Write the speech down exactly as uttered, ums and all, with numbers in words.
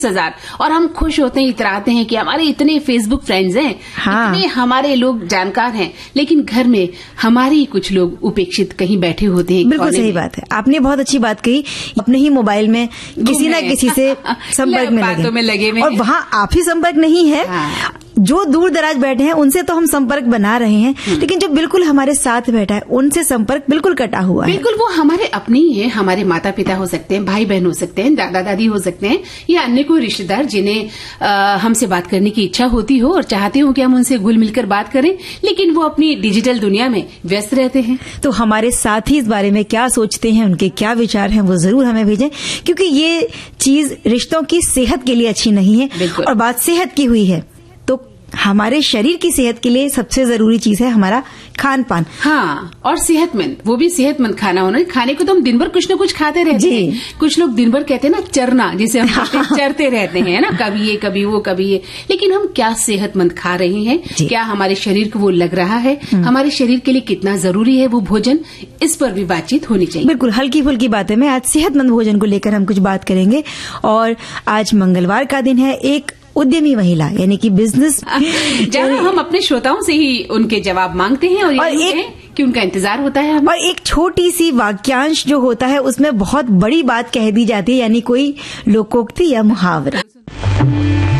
हजार और हम खुश होते हैं, इतराते हैं कि हमारे इतने फेसबुक फ्रेंड्स हैं, हाँ। इतने हमारे लोग जानकार हैं, लेकिन घर में हमारे ही कुछ लोग उपेक्षित कहीं बैठे होते हैं। बिल्कुल सही बात है, आपने बहुत अच्छी बात कही। अपने ही मोबाइल में किसी न किसी से संपर्क में लगे, में लगे में और वहाँ आप ही संपर्क नहीं है, हाँ। जो दूर दराज बैठे हैं उनसे तो हम संपर्क बना रहे हैं, लेकिन जो बिल्कुल हमारे साथ बैठा है उनसे संपर्क बिल्कुल कटा हुआ है। बिल्कुल, वो हमारे अपने ही है, हमारे माता पिता हो सकते हैं, भाई बहन हो सकते हैं, दादा दादी हो सकते हैं, या अन्य कोई रिश्तेदार जिन्हें हमसे बात करने की इच्छा होती हो और चाहते हो कि हम उनसे घुल मिलकर बात करें, लेकिन वो अपनी डिजिटल दुनिया में व्यस्त रहते हैं। तो हमारे साथी इस बारे में क्या सोचते हैं, उनके क्या विचार हैं, वो जरूर हमें भेजें, क्योंकि ये चीज रिश्तों की सेहत के लिए अच्छी नहीं है। और बात सेहत की हुई है तो हमारे शरीर की सेहत के लिए सबसे जरूरी चीज है हमारा खान पान। हाँ, और सेहतमंद, वो भी सेहतमंद खाना होना। खाने को तो हम दिन भर कुछ न कुछ खाते रहते हैं। कुछ लोग दिन भर कहते हैं ना चरना, जिसे हम कहते हैं, चरते रहते हैं ना, कभी ये कभी वो कभी ये, लेकिन हम क्या सेहतमंद खा रहे हैं, क्या हमारे शरीर को वो लग रहा है, हमारे शरीर के लिए कितना जरूरी है वो भोजन, इस पर भी बातचीत होनी चाहिए। बिल्कुल हल्की फुल्की बातें में आज सेहतमंद भोजन को लेकर हम कुछ बात करेंगे। और आज मंगलवार का दिन है, एक उद्यमी महिला यानी कि बिजनेस, जहाँ हम अपने श्रोताओं से ही उनके जवाब मांगते हैं और, और एक कि उनका इंतजार होता है हमें। और एक छोटी सी वाक्यांश जो होता है उसमें बहुत बड़ी बात कह दी जाती है, यानी कोई लोकोक्ति या मुहावरा।